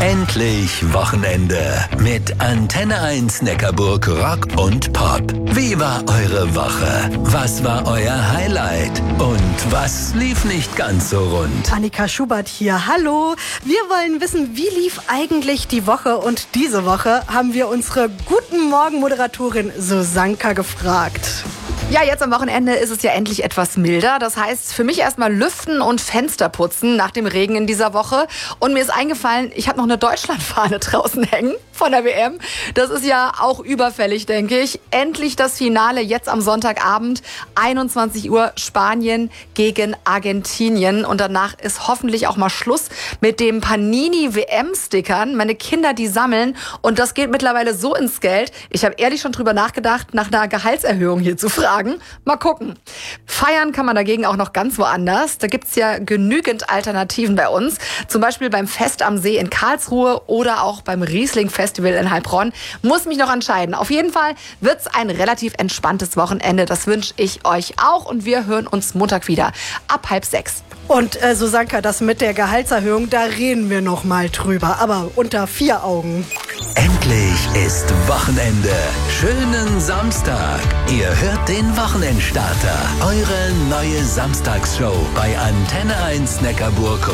Endlich Wochenende mit Antenne 1 Neckarburg Rock und Pop. Wie war eure Woche? Was war euer Highlight? Und was lief nicht ganz so rund? Annika Schubert hier, hallo. Wir wollen wissen, wie lief eigentlich die Woche? Und diese Woche haben wir unsere Guten Morgen-Moderatorin Susanka gefragt. Ja, jetzt am Wochenende ist es ja endlich etwas milder. Das heißt, für mich erstmal lüften und Fenster putzen nach dem Regen in dieser Woche. Und mir ist eingefallen, ich habe noch eine Deutschlandfahne draußen hängen von der WM. Das ist ja auch überfällig, denke ich. Endlich das Finale jetzt am Sonntagabend, 21 Uhr, Spanien gegen Argentinien. Und danach ist hoffentlich auch mal Schluss mit dem Panini-WM-Stickern. Meine Kinder, die sammeln. Und das geht mittlerweile so ins Geld. Ich habe ehrlich schon drüber nachgedacht, nach einer Gehaltserhöhung hier zu fragen. Mal gucken. Feiern kann man dagegen auch noch ganz woanders. Da gibt's ja genügend Alternativen bei uns. Zum Beispiel beim Fest am See in Karlsruhe oder auch beim Riesling-Festival in Heilbronn. Muss mich noch entscheiden. Auf jeden Fall wird's ein relativ entspanntes Wochenende. Das wünsche ich euch auch. Und wir hören uns Montag wieder ab 5:30. Und Susanka, das mit der Gehaltserhöhung, da reden wir noch mal drüber. Aber unter 4 Augen. Endlich ist Wochenende. Schönen Samstag. Ihr hört den Wochenendstarter. Eure neue Samstagsshow bei Antenne 1 Neckarburg